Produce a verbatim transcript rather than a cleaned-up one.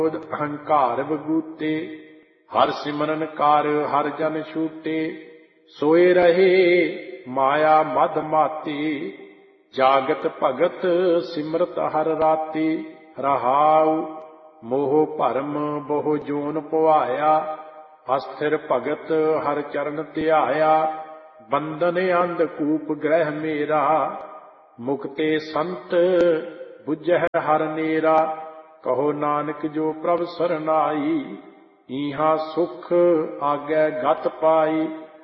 ਅਹੰਕਾਰ ਬਗੂਤੇ। ਹਰ ਸਿਮਰਨ ਕਰ ਹਰ ਜਨ ਛੂਟੇ। ਸੋਏ ਰਹੇ ਮਾਇਆ ਮਦ ਮਾਤੀ। ਜਾਗਤ ਭਗਤ ਸਿਮਰਤ ਹਰ ਰਾਤੀ। ਰਹਾਉ ਮੋਹ ਭਰਮ ਬਹੁ ਜੋਨ ਪੁਆਇਆ। ਅਸਥਿਰ ਭਗਤ ਹਰ ਚਰਨ ਧਿਆਇਆ। ਬੰਧਨ ਅੰਧ ਕੂਪ ਗ੍ਰਹਿ ਮੇਰਾ। ਮੁਕਤੇ ਸੰਤ ਬੁਝਹਿ ਹਰ ਨੇਰਾ। ਕਹੋ ਨਾਨਕ ਜੋ ਪ੍ਰਭ ਸਰਨਾਈ। ਈਹਾ ਸੁਖ ਆਗੈ ਗਤ ਪਾਈ।